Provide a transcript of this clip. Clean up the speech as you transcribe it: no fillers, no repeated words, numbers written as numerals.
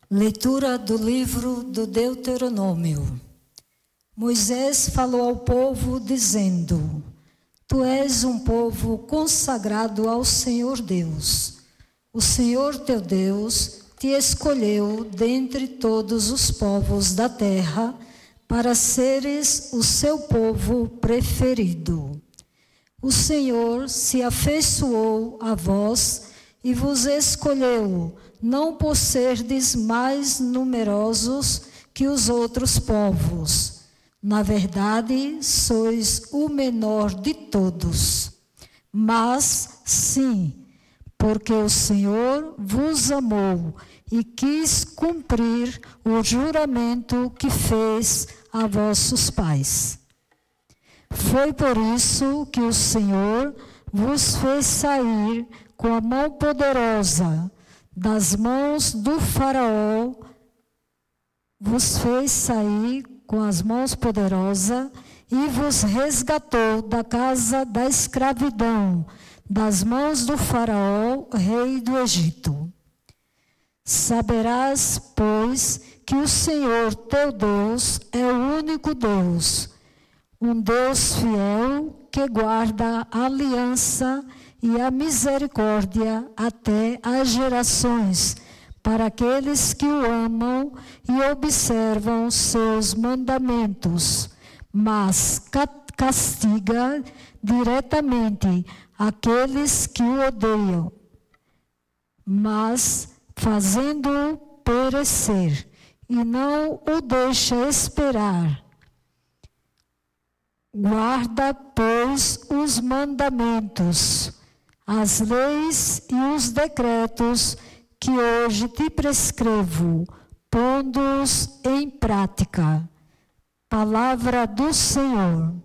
Leitura do livro do Deuteronômio. Moisés falou ao povo dizendo: Tu és um povo consagrado ao Senhor Deus. O Senhor teu Deus te escolheu dentre todos os povos da terra para seres o seu povo preferido. O Senhor se afeiçoou a vós e vos escolheu, não por serdes mais numerosos que os outros povos. Na verdade, sois o menor de todos. Mas, sim, porque o Senhor vos amou e quis cumprir o juramento que fez a vossos pais. Foi por isso que o Senhor vos fez sair com a mão poderosa das mãos do Faraó, vos fez sair com as mãos poderosas e vos resgatou da casa da escravidão, das mãos do Faraó, rei do Egito. Saberás, pois, que o Senhor teu Deus é o único Deus, um Deus fiel que guarda a aliança e a misericórdia até as gerações, para aqueles que o amam e observam seus mandamentos, mas castiga diretamente aqueles que o odeiam, mas fazendo-o perecer, e não o deixa esperar. Guarda, pois, os mandamentos, as leis e os decretos que hoje te prescrevo, pondo-os em prática. Palavra do Senhor.